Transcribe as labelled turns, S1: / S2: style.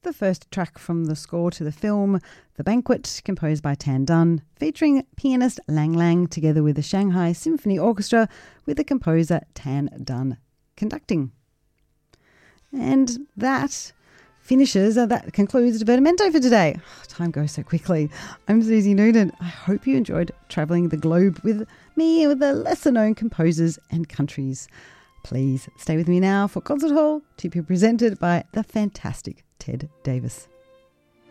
S1: the first track from the score to the film The Banquet, composed by Tan Dun, featuring pianist Lang Lang together with the Shanghai Symphony Orchestra, with the composer Tan Dun conducting. And that concludes Divertimento for today. Oh, time goes so quickly. I'm Susie Noonan. I hope you enjoyed travelling the globe with me and with the lesser-known composers and countries. Please stay with me now for Concert Hall, to be presented by the fantastic Ted Davis.